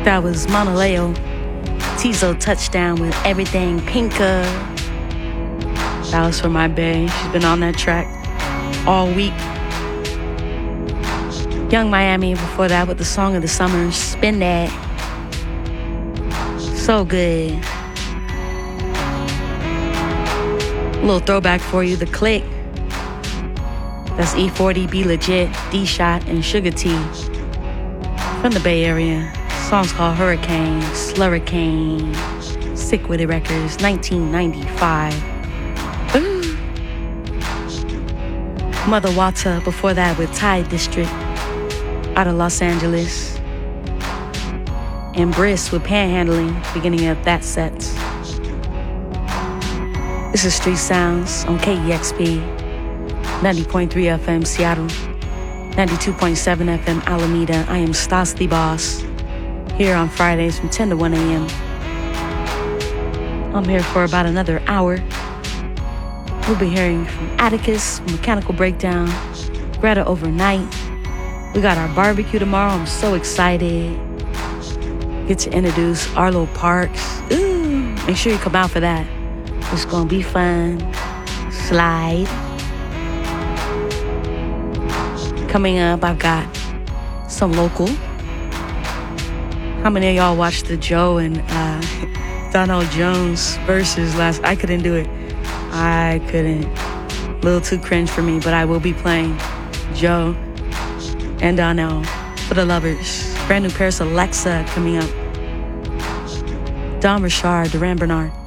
That was Monaleo. Tizo Touchdown with Everything Pinka. That was for my bae. She's been on that track all week. Young Miami before that with the song of the summer, Spin That. So good. A little throwback for you, The Click. That's E40, Be Legit, D-Shot, and Sugar T from the Bay Area. Song's called Hurricane, Slurricane, Sick With It Records, 1995. Ooh. Mother Wata before that with Tide District out of Los Angeles. And Briss with Panhandling, beginning of that set. This is Street Sounds on KEXP, 90.3 FM Seattle, 92.7 FM Alameda. I am Stas the Boss, here on Fridays from 10 to 1 a.m. I'm here for about another hour. We'll be hearing from Atticus, Mechanical Breakdown, Greta Overnight. We got our barbecue tomorrow. I'm so excited. Get to introduce Arlo Parks. Ooh, make sure you come out for that. It's gonna be fun. Slide. Coming up, I've got some local. How many of y'all watched the Joe and Donald Jones versus last? I couldn't do it. I couldn't. A little too cringe for me, but I will be playing Joe and Donnell for the lovers. Brand new Paris Alexa coming up. Don Richard, Duran Bernard.